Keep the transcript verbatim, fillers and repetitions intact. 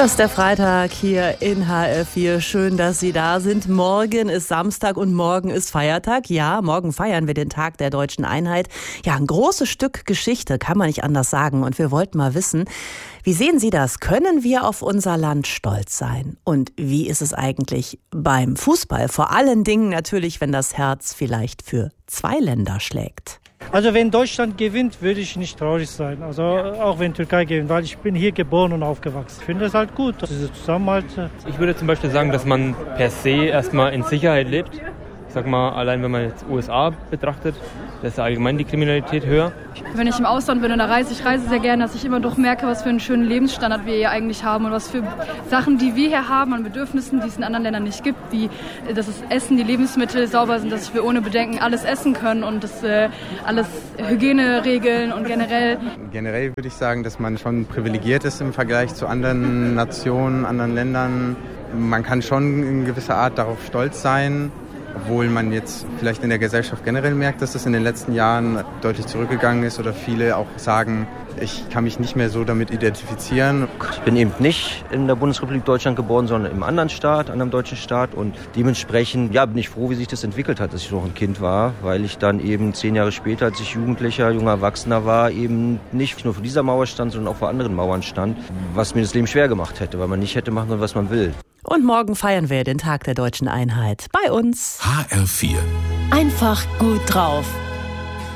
Das ist der Freitag hier in H R vier. Schön, dass Sie da sind. Morgen ist Samstag und morgen ist Feiertag. Ja, morgen feiern wir den Tag der Deutschen Einheit. Ja, ein großes Stück Geschichte, kann man nicht anders sagen. Und wir wollten mal wissen, wie sehen Sie das? Können wir auf unser Land stolz sein? Und wie ist es eigentlich beim Fußball? Vor allen Dingen natürlich, wenn das Herz vielleicht für zwei Länder schlägt. Also wenn Deutschland gewinnt, würde ich nicht traurig sein. Also auch wenn Türkei gewinnt, weil ich bin hier geboren und aufgewachsen. Ich finde es halt gut, dass diese Zusammenhalt. Ich würde zum Beispiel sagen, dass man per se erstmal in Sicherheit lebt. Ich sag mal, allein wenn man jetzt U S A betrachtet, da ist ja allgemein die Kriminalität höher. Wenn ich im Ausland bin und da reise, ich reise sehr gerne, dass ich immer doch merke, was für einen schönen Lebensstandard wir hier eigentlich haben und was für Sachen, die wir hier haben an Bedürfnissen, die es in anderen Ländern nicht gibt, wie dass das Essen, die Lebensmittel sauber sind, dass wir ohne Bedenken alles essen können und dass äh, alles Hygieneregeln und generell. Generell würde ich sagen, dass man schon privilegiert ist im Vergleich zu anderen Nationen, anderen Ländern. Man kann schon in gewisser Art darauf stolz sein. Obwohl man jetzt vielleicht in der Gesellschaft generell merkt, dass das in den letzten Jahren deutlich zurückgegangen ist oder viele auch sagen, ich kann mich nicht mehr so damit identifizieren. Ich bin eben nicht in der Bundesrepublik Deutschland geboren, sondern im anderen Staat, einem deutschen Staat. Und dementsprechend ja, bin ich froh, wie sich das entwickelt hat, dass ich noch ein Kind war, weil ich dann eben zehn Jahre später, als ich Jugendlicher, junger Erwachsener war, eben nicht nur vor dieser Mauer stand, sondern auch vor anderen Mauern stand, was mir das Leben schwer gemacht hätte, weil man nicht hätte machen können, was man will. Und morgen feiern wir den Tag der Deutschen Einheit bei uns. H R vier. Einfach gut drauf.